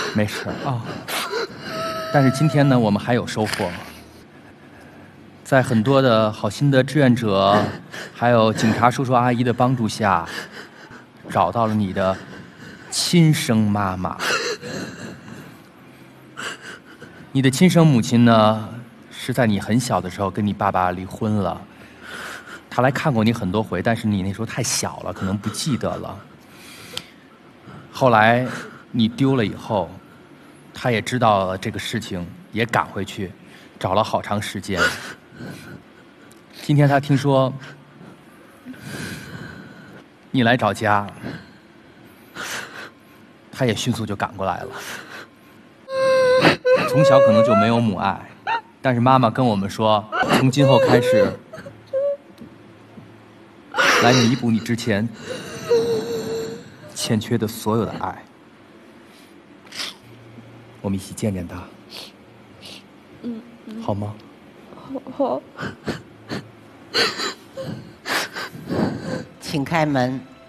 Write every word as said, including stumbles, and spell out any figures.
没事啊。但是今天呢，我们还有收获，在很多的好心的志愿者，还有警察叔叔阿姨的帮助下，找到了你的亲生妈妈。你的亲生母亲呢，是在你很小的时候跟你爸爸离婚了。她来看过你很多回，但是你那时候太小了，可能不记得了。后来你丢了以后，她也知道了这个事情，也赶回去，找了好长时间。今天她听说你来找家，她也迅速就赶过来了。从小可能就没有母爱，但是妈妈跟我们说，从今后开始，来弥补你之前欠缺的所有的爱。我们一起见见她， 嗯，嗯好吗？ 好。 请开门。